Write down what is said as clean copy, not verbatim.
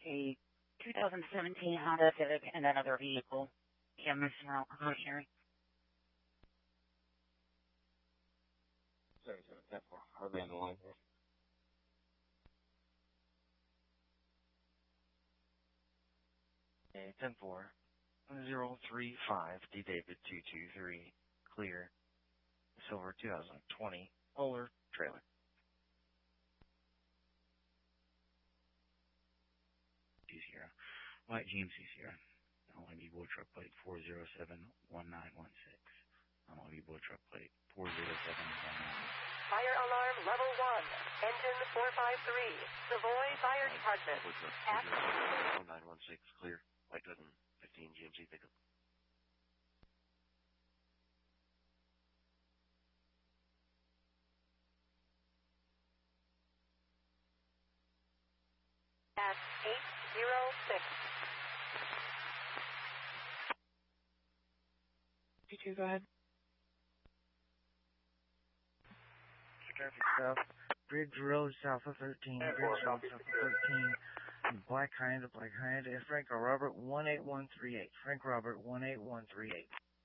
a 2017 Honda Civic and another vehicle. Yeah, Mr. Mercury. Sorry, that for hardly on the line here. A 10-4-035 D David 223 clear silver 2020 Polar trailer. Sierra, White GMC Sierra. LMB Bull Truck Plate 4071916. LMB Bull Truck Plate 4071916. Fire alarm level 1. Engine 453. Savoy Fire Department. Bull Truck 1916 clear. White 2015 GMC pickup. At 806. P2, go ahead. Traffic south, Bridge Road south of 13, Bridge Road south of 13, Black Hind, Frank Robert 18138, Frank Robert 18138.